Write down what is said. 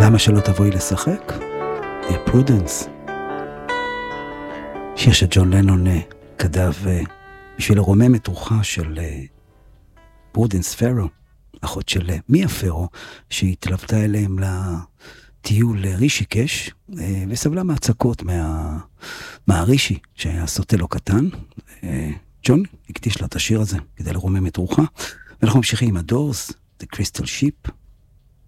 למה שלא תבואי לשחק? The Prudence. שיר שג'ון לנון כתב בשביל לרומם את רוחה של פרודנס פרו, אחות של מיה פרו, שהתלוותה אליהם לטיול רישיקש, וסבלה מהצקות מהרישי שהיה סוטה לו קטן. ג'ון הקדיש לה את השיר הזה כדי לרומם את רוחה, ואנחנו ממשיכים עם הדורס, The Crystal Ship.